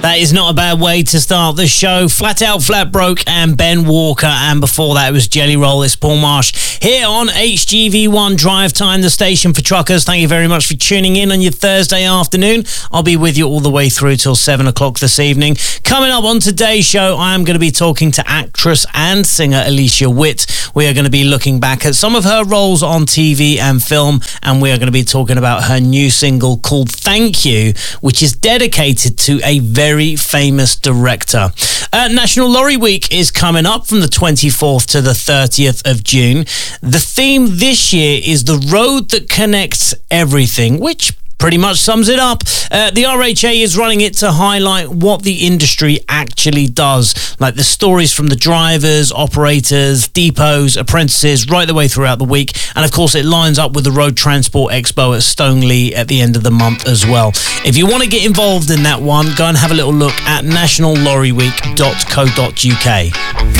That is not a bad way to start the show. Flat Out, Flat Broke and Ben Walker. And before that, it was Jelly Roll. It's Paul Marsh here on HGV1 Drive Time, the station for truckers. Thank you very much for tuning in on your Thursday afternoon. I'll be with you all the way through till 7 o'clock this evening. Coming up on today's show, I am going to be talking to actress and singer Alicia Witt. We are going to be looking back at some of her roles on TV and film, and we are going to be talking about her new single called Thank You, which is dedicated to a very famous director. National Lorry Week is coming up from the 24th to the 30th of June. The theme this year is the road that connects everything, which pretty much sums it up. The RHA is running it to highlight what the industry actually does, like the stories from the drivers, operators, depots, apprentices, right the way throughout the week. And of course, it lines up with the Road Transport Expo at Stoneleigh at the end of the month as well. If you want to get involved in that one, go and have a little look at nationallorryweek.co.uk.